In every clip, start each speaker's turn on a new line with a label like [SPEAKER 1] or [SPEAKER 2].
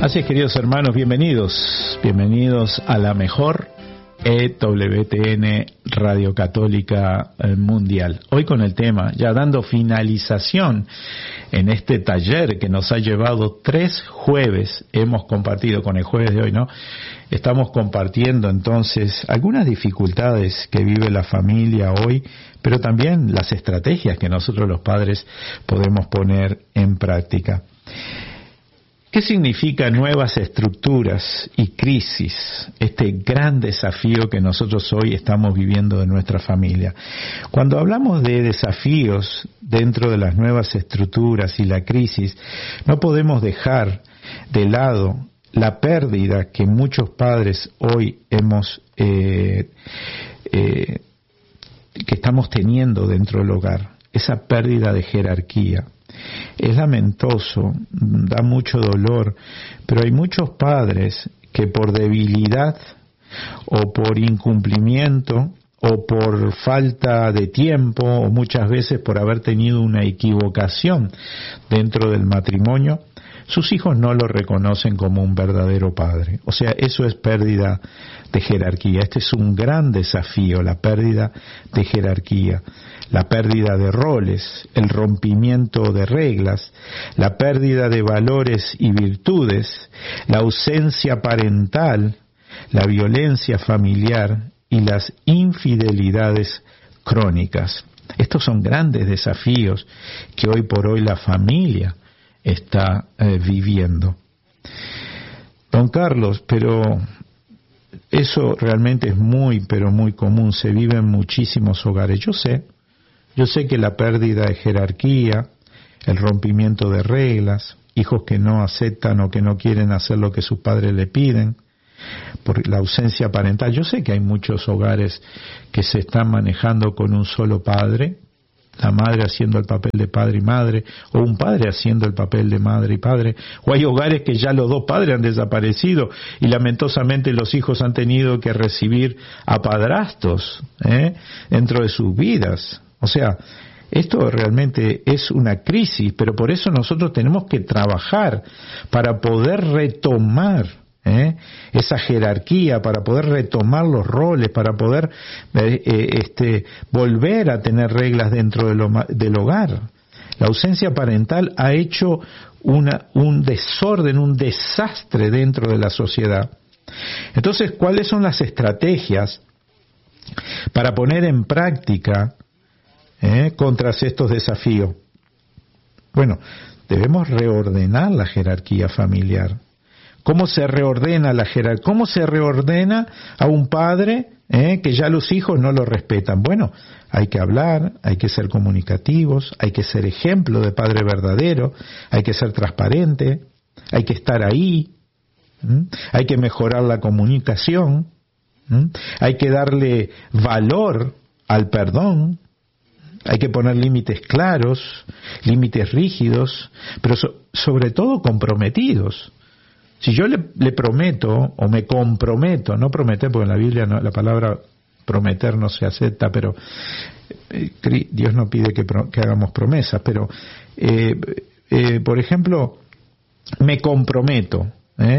[SPEAKER 1] Así es, queridos hermanos, bienvenidos a la mejor EWTN Radio Católica Mundial. Hoy con el tema, ya dando finalización en este taller que nos ha llevado 3 jueves, hemos compartido con el jueves de hoy, ¿no? Estamos compartiendo entonces algunas dificultades que vive la familia hoy, pero también las estrategias que nosotros los padres podemos poner en práctica. ¿Qué significa nuevas estructuras y crisis? Este gran desafío que nosotros hoy estamos viviendo de nuestra familia. Cuando hablamos de desafíos dentro de las nuevas estructuras y la crisis, no podemos dejar de lado la pérdida que muchos padres hoy que estamos teniendo dentro del hogar. Esa pérdida de jerarquía. Es lamentoso, da mucho dolor, pero hay muchos padres que por debilidad o por incumplimiento o por falta de tiempo o muchas veces por haber tenido una equivocación dentro del matrimonio, sus hijos no lo reconocen como un verdadero padre. O sea, eso es pérdida de jerarquía. Este es un gran desafío, la pérdida de jerarquía, la pérdida de roles, el rompimiento de reglas, la pérdida de valores y virtudes, la ausencia parental, la violencia familiar y las infidelidades crónicas. Estos son grandes desafíos que hoy por hoy la familia está viviendo. Don Carlos, pero eso realmente es pero muy común, se vive en muchísimos hogares. Yo sé que la pérdida de jerarquía, el rompimiento de reglas, hijos que no aceptan o que no quieren hacer lo que sus padres le piden, por la ausencia parental. Yo sé que hay muchos hogares que se están manejando con un solo padre, la madre haciendo el papel de padre y madre, o un padre haciendo el papel de madre y padre, o hay hogares que ya los dos padres han desaparecido y lamentosamente los hijos han tenido que recibir a padrastros dentro de sus vidas. O sea, esto realmente es una crisis, pero por eso nosotros tenemos que trabajar para poder retomar esa jerarquía, para poder retomar los roles, para poder volver a tener reglas dentro del hogar. La ausencia parental ha hecho un desorden, un desastre dentro de la sociedad. Entonces, ¿cuáles son las estrategias para poner en práctica contra estos desafíos? Bueno, debemos reordenar la jerarquía familiar. ¿Cómo se reordena la jerarquía? ¿Cómo se reordena a un padre que ya los hijos no lo respetan? Bueno, hay que hablar, hay que ser comunicativos, hay que ser ejemplo de padre verdadero, hay que ser transparente, hay que estar ahí, hay que mejorar la comunicación, hay que darle valor al perdón, hay que poner límites claros, límites rígidos, pero sobre todo comprometidos. Si yo le prometo o me comprometo, no prometer porque en la Biblia la palabra prometer no se acepta, pero Dios no pide que hagamos promesas, pero por ejemplo, me comprometo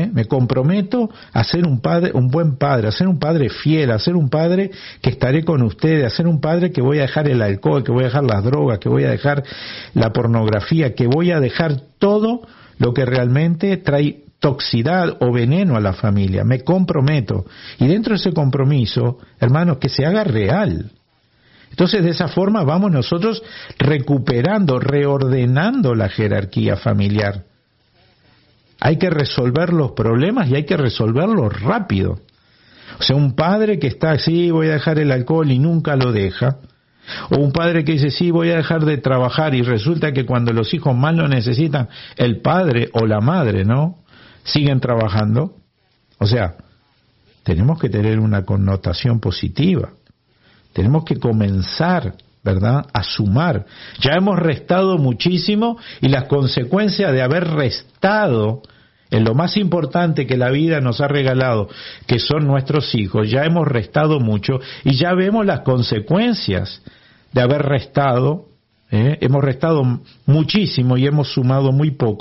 [SPEAKER 1] a ser un buen padre, a ser un padre fiel, a ser un padre que estaré con ustedes, a ser un padre que voy a dejar el alcohol, que voy a dejar las drogas, que voy a dejar la pornografía, que voy a dejar todo lo que realmente trae toxicidad o veneno a la familia. Me comprometo. Y dentro de ese compromiso, hermanos, que se haga real. Entonces, de esa forma vamos nosotros recuperando, reordenando la jerarquía familiar. Hay que resolver los problemas y hay que resolverlos rápido. O sea, un padre que está así, voy a dejar el alcohol y nunca lo deja. O un padre que dice, sí, voy a dejar de trabajar y resulta que cuando los hijos más lo necesitan, el padre o la madre, ¿no?, siguen trabajando. O sea, tenemos que tener una connotación positiva. Tenemos que comenzar, ¿verdad?, a sumar. Ya hemos restado muchísimo y las consecuencias de haber restado en lo más importante que la vida nos ha regalado, que son nuestros hijos, ya hemos restado mucho y ya vemos las consecuencias de haber restado. Hemos restado muchísimo y hemos sumado muy poco.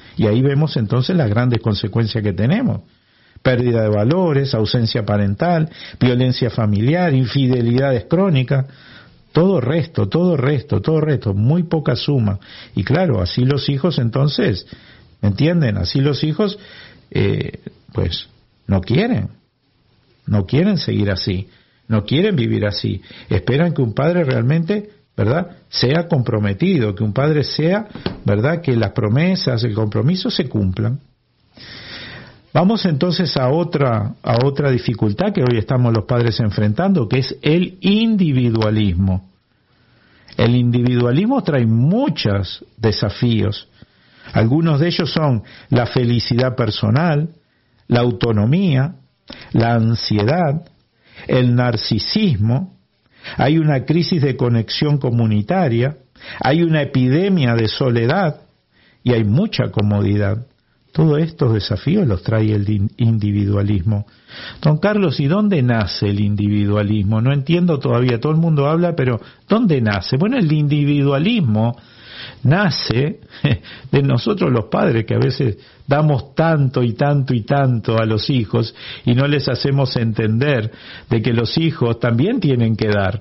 [SPEAKER 1] Y ahí vemos entonces las grandes consecuencias que tenemos. Pérdida de valores, ausencia parental, violencia familiar, infidelidades crónicas, todo resto, muy poca suma. Y claro, así los hijos entonces, ¿me entienden? Así los hijos, pues, no quieren seguir así, no quieren vivir así. Esperan que un padre realmente, ¿verdad?, sea comprometido, que un padre sea, ¿verdad?, que las promesas, el compromiso se cumplan. Vamos entonces a otra dificultad que hoy estamos los padres enfrentando, que es el individualismo. El individualismo trae muchos desafíos. Algunos de ellos son la felicidad personal, la autonomía, la ansiedad, el narcisismo. Hay una crisis de conexión comunitaria, hay una epidemia de soledad y hay mucha comodidad. Todos estos desafíos los trae el individualismo. Don Carlos, ¿y dónde nace el individualismo? No entiendo todavía, todo el mundo habla, pero ¿dónde nace? Bueno, el individualismo nace de nosotros los padres, que a veces damos tanto y tanto y tanto a los hijos y no les hacemos entender de que los hijos también tienen que dar.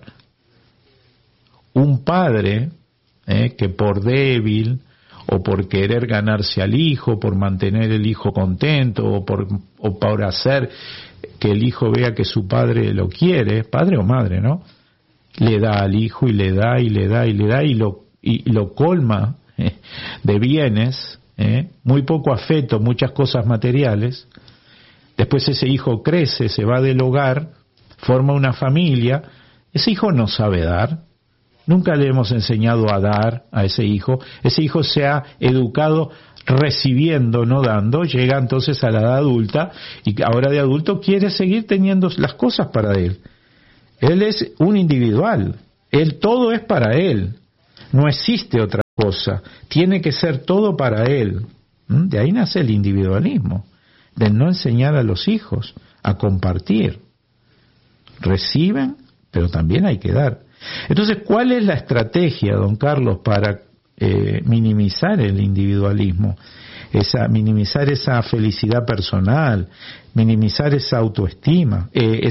[SPEAKER 1] Un padre que por débil o por querer ganarse al hijo, por mantener el hijo contento, o por hacer que el hijo vea que su padre lo quiere, padre o madre, ¿no?, le da al hijo y le da y le da y le da y lo colma de bienes, muy poco afecto, muchas cosas materiales. Después ese hijo crece, se va del hogar, forma una familia, ese hijo no sabe dar. Nunca le hemos enseñado a dar a ese hijo se ha educado recibiendo, no dando, llega entonces a la edad adulta y ahora de adulto quiere seguir teniendo las cosas para él. Él es un individual, todo es para él, no existe otra cosa, tiene que ser todo para él. De ahí nace el individualismo, de no enseñar a los hijos a compartir. Reciben, pero también hay que dar. Entonces, ¿cuál es la estrategia, don Carlos, para minimizar el individualismo? Minimizar esa felicidad personal, minimizar esa autonomía,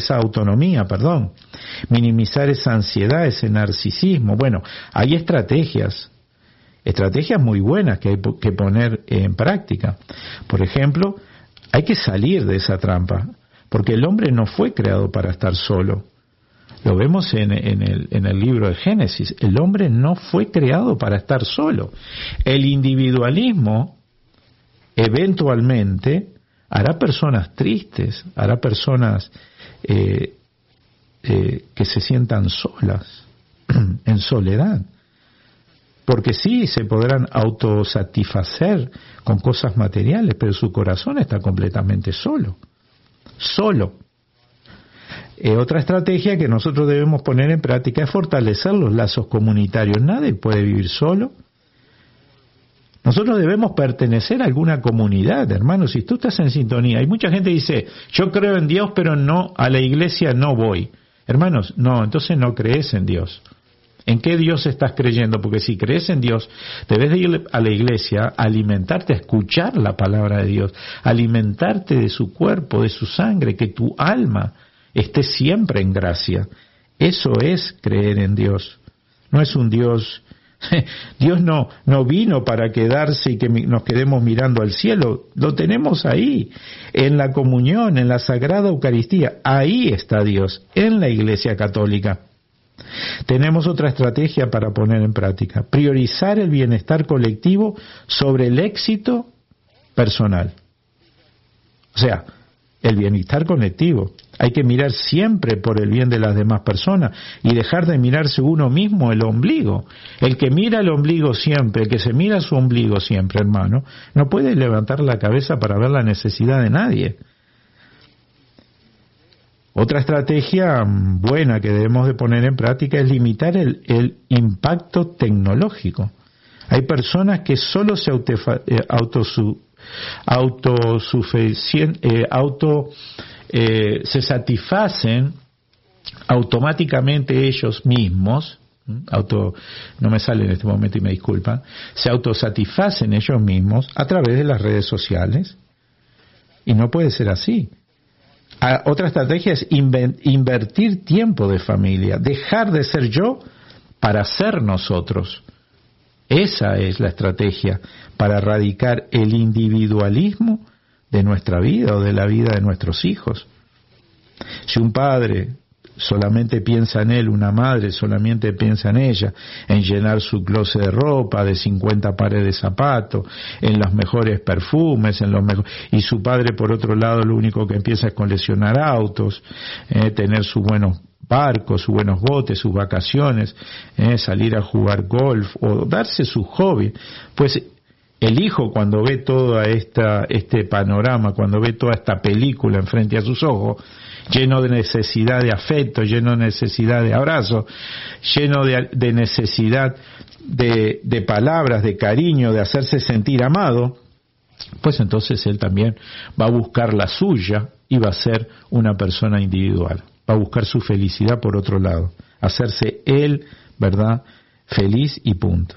[SPEAKER 1] minimizar esa ansiedad, ese narcisismo. Bueno, hay estrategias muy buenas que hay que poner en práctica. Por ejemplo, hay que salir de esa trampa, porque el hombre no fue creado para estar solo. Lo vemos en el libro de Génesis. El hombre no fue creado para estar solo. El individualismo eventualmente hará personas tristes, hará personas que se sientan solas, en soledad. Porque sí, se podrán autosatisfacer con cosas materiales, pero su corazón está completamente solo. Otra estrategia que nosotros debemos poner en práctica es fortalecer los lazos comunitarios. Nadie puede vivir solo. Nosotros debemos pertenecer a alguna comunidad, hermanos. Si tú estás en sintonía, hay mucha gente que dice, yo creo en Dios, pero no, a la iglesia no voy. Hermanos, no, entonces no crees en Dios. ¿En qué Dios estás creyendo? Porque si crees en Dios, debes de ir a la iglesia, a alimentarte, a escuchar la palabra de Dios, alimentarte de su cuerpo, de su sangre, que tu alma esté siempre en gracia. Eso es creer en Dios. No es un Dios. Dios no vino para quedarse y que nos quedemos mirando al cielo. Lo tenemos ahí, en la comunión, en la Sagrada Eucaristía. Ahí está Dios, en la Iglesia Católica. Tenemos otra estrategia para poner en práctica: priorizar el bienestar colectivo sobre el éxito personal. O sea, el bienestar colectivo. Hay que mirar siempre por el bien de las demás personas y dejar de mirarse uno mismo el ombligo. El que mira el ombligo siempre, el que se mira su ombligo siempre, hermano, no puede levantar la cabeza para ver la necesidad de nadie. Otra estrategia buena que debemos de poner en práctica es limitar el impacto tecnológico. Hay personas que solo se se satisfacen automáticamente ellos mismos, no me sale en este momento y me disculpan, se autosatisfacen ellos mismos a través de las redes sociales, y no puede ser así. Otra estrategia es invertir tiempo de familia, dejar de ser yo para ser nosotros. Esa es la estrategia para erradicar el individualismo de nuestra vida o de la vida de nuestros hijos. Si un padre solamente piensa en él, una madre solamente piensa en ella, en llenar su closet de ropa, de 50 pares de zapatos, en los mejores perfumes, y su padre por otro lado lo único que empieza es coleccionar autos, tener sus buenos barcos, sus buenos botes, sus vacaciones, salir a jugar golf o darse su hobby, pues el hijo, cuando ve todo este panorama, cuando ve toda esta película enfrente a sus ojos, lleno de necesidad de afecto, lleno de necesidad de abrazo, lleno de necesidad de palabras, de cariño, de hacerse sentir amado, pues entonces él también va a buscar la suya y va a ser una persona individual. Va a buscar su felicidad por otro lado, hacerse él, ¿verdad?, feliz y punto.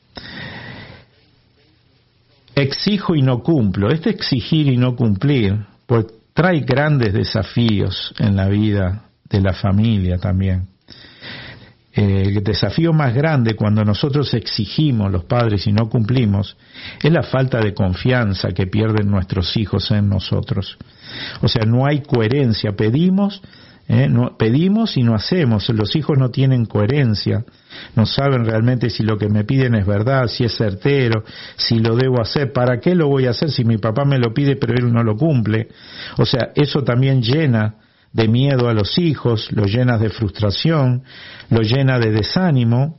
[SPEAKER 1] Exijo y no cumplo. Este exigir y no cumplir, pues trae grandes desafíos en la vida de la familia también. El desafío más grande cuando nosotros exigimos, los padres, y no cumplimos, es la falta de confianza que pierden nuestros hijos en nosotros. O sea, no hay coherencia. Pedimos y no hacemos. Los hijos no tienen coherencia, no saben realmente si lo que me piden es verdad, si es certero, si lo debo hacer. ¿Para qué lo voy a hacer si mi papá me lo pide pero él no lo cumple? O sea, eso también llena de miedo a los hijos, lo llena de frustración, lo llena de desánimo,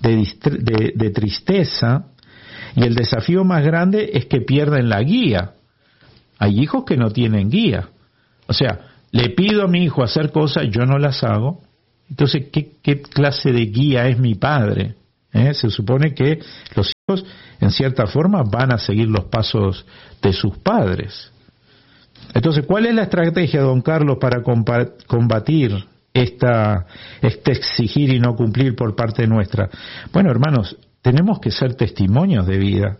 [SPEAKER 1] de tristeza, y el desafío más grande es que pierden la guía. Hay hijos que no tienen guía. O sea, le pido a mi hijo hacer cosas, yo no las hago. Entonces, ¿qué clase de guía es mi padre? Se supone que los hijos, en cierta forma, van a seguir los pasos de sus padres. Entonces, ¿cuál es la estrategia, don Carlos, para combatir este exigir y no cumplir por parte nuestra? Bueno, hermanos, tenemos que ser testimonios de vida.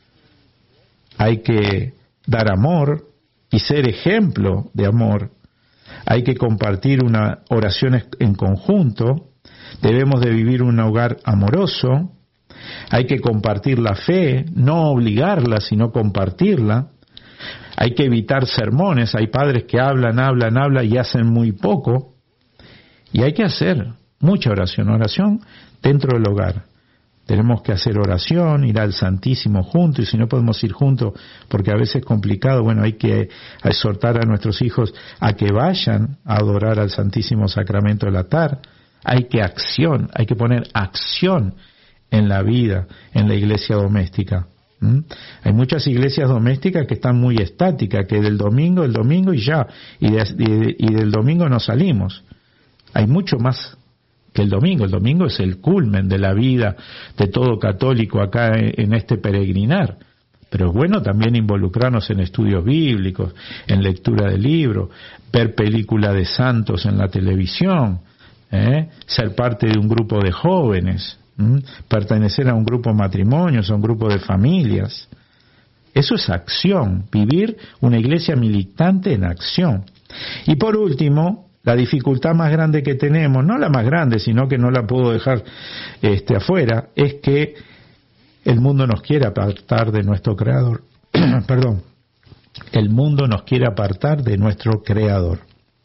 [SPEAKER 1] Hay que dar amor y ser ejemplo de amor. Hay que compartir una oración en conjunto, debemos de vivir un hogar amoroso, hay que compartir la fe, no obligarla, sino compartirla, hay que evitar sermones, hay padres que hablan y hacen muy poco, y hay que hacer mucha oración dentro del hogar. Tenemos que hacer oración, ir al Santísimo juntos, y si no podemos ir juntos, porque a veces es complicado, bueno, hay que exhortar a nuestros hijos a que vayan a adorar al Santísimo Sacramento del altar. Hay que poner acción en la vida, en la iglesia doméstica. Hay muchas iglesias domésticas que están muy estáticas, que el domingo y ya, y del domingo no salimos. Hay mucho más que el domingo es el culmen de la vida de todo católico acá en este peregrinar, pero es bueno también involucrarnos en estudios bíblicos, en lectura de libros, ver películas de santos en la televisión, ser parte de un grupo de jóvenes, pertenecer a un grupo de matrimonios, a un grupo de familias. Eso es acción, vivir una iglesia militante en acción. Y por último, la dificultad más grande que tenemos, no la más grande, sino que no la puedo dejar afuera, es que el mundo nos quiere apartar de nuestro Creador. Perdón. El mundo nos quiere apartar de nuestro Creador.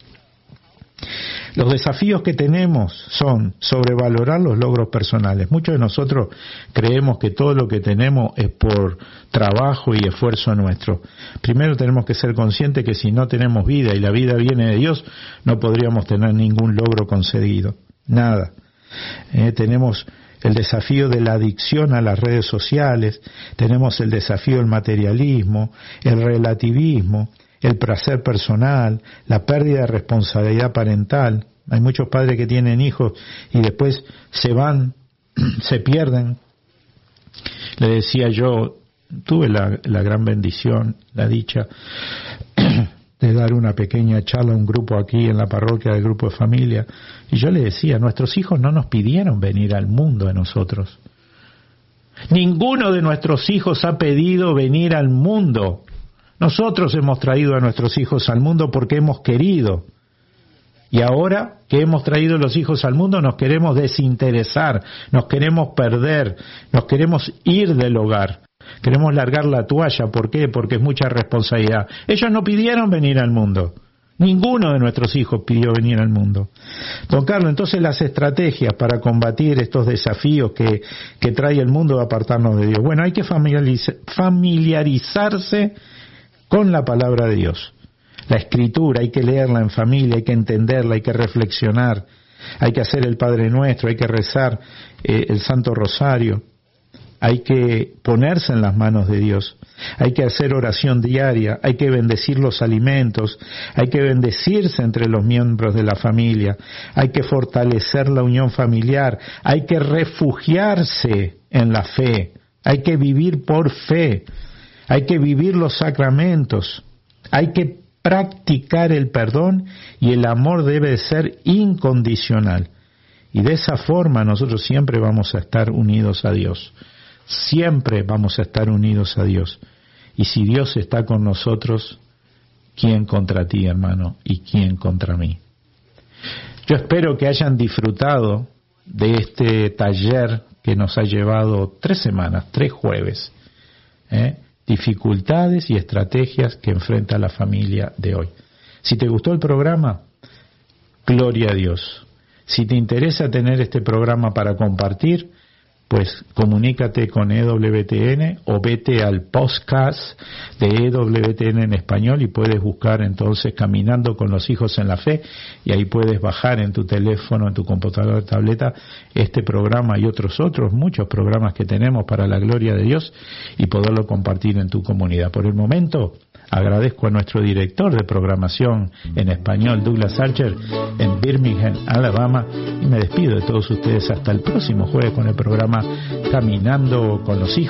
[SPEAKER 1] Los desafíos que tenemos son sobrevalorar los logros personales. Muchos de nosotros creemos que todo lo que tenemos es por trabajo y esfuerzo nuestro. Primero tenemos que ser conscientes que si no tenemos vida y la vida viene de Dios, no podríamos tener ningún logro concedido. Nada. Tenemos el desafío de la adicción a las redes sociales, tenemos el desafío del materialismo, el relativismo, el placer personal, la pérdida de responsabilidad parental. Hay muchos padres que tienen hijos y después se van, se pierden. Le decía yo, tuve la gran bendición, la dicha de dar una pequeña charla a un grupo aquí en la parroquia, del grupo de familia, y yo le decía, nuestros hijos no nos pidieron venir al mundo a nosotros. Ninguno de nuestros hijos ha pedido venir al mundo. Nosotros hemos traído a nuestros hijos al mundo porque hemos querido. Y ahora que hemos traído los hijos al mundo nos queremos desinteresar, nos queremos perder, nos queremos ir del hogar. Queremos largar la toalla. ¿Por qué? Porque es mucha responsabilidad. Ellos no pidieron venir al mundo. Ninguno de nuestros hijos pidió venir al mundo. Don Carlos, entonces las estrategias para combatir estos desafíos que trae el mundo de apartarnos de Dios. Bueno, hay que familiarizarse con la palabra de Dios. La Escritura, hay que leerla en familia, hay que entenderla, hay que reflexionar, hay que hacer el Padre Nuestro, hay que rezar el Santo Rosario. Hay que ponerse en las manos de Dios, hay que hacer oración diaria, hay que bendecir los alimentos, hay que bendecirse entre los miembros de la familia, hay que fortalecer la unión familiar, hay que refugiarse en la fe, hay que vivir por fe, hay que vivir los sacramentos, hay que practicar el perdón y el amor debe ser incondicional. Y de esa forma nosotros siempre vamos a estar unidos a Dios. Siempre vamos a estar unidos a Dios. Y si Dios está con nosotros, ¿quién contra ti, hermano? ¿Y quién contra mí? Yo espero que hayan disfrutado de este taller que nos ha llevado 3 semanas, 3 jueves. Dificultades y estrategias que enfrenta la familia de hoy. Si te gustó el programa, gloria a Dios. Si te interesa tener este programa para compartir, pues comunícate con EWTN o vete al podcast de EWTN en español y puedes buscar entonces Caminando con los Hijos en la Fe, y ahí puedes bajar en tu teléfono, en tu computadora, tableta, este programa y muchos programas que tenemos para la gloria de Dios y poderlo compartir en tu comunidad. Por el momento, agradezco a nuestro director de programación en español, Douglas Archer, en Birmingham, Alabama, y me despido de todos ustedes hasta el próximo jueves con el programa Caminando con los Hijos.